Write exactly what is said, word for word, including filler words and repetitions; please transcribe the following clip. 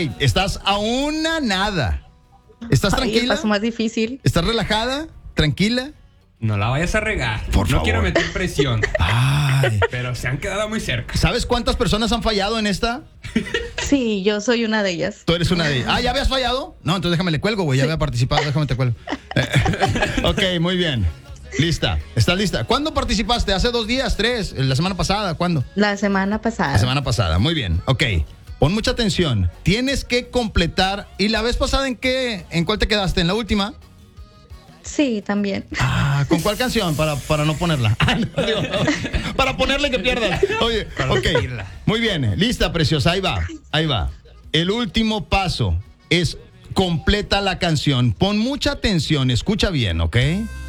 estás a una nada. ¿Estás Ay, el tranquila? paso más difícil. ¿Estás relajada? ¿Tranquila? No la vayas a regar. Por no favor. quiero meter presión. Ay. Pero se han quedado muy cerca. ¿Sabes cuántas personas han fallado en esta? Sí, yo soy una de ellas. Tú eres una de ellas. Ah, ¿ya habías fallado? No, entonces déjame le cuelgo, güey. Ya había participado, déjame te cuelgo. Eh, ok, muy bien. Lista. ¿Estás lista? ¿Cuándo participaste? ¿Hace dos días? ¿Tres? ¿La semana pasada? ¿Cuándo? La semana pasada. La semana pasada. Muy bien. Ok. Pon mucha atención. Tienes que completar. ¿Y la vez pasada en qué? ¿En cuál te quedaste? ¿En la última? Sí, también. Ah, ¿con cuál canción? Para, para no ponerla. Ah, no, digo, para ponerle que pierdas. Oye, ok. Muy bien. Lista, preciosa. Ahí va. Ahí va. El último paso es completa la canción. Pon mucha atención. Escucha bien, ¿ok?